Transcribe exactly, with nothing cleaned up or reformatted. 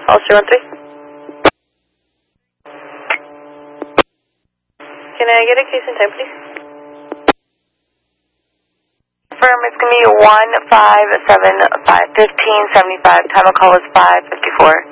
All three one three. Can I get a case and time, please? Firm, it's going to be one five seven five fifteen seventy five. Time of call was five fifty four.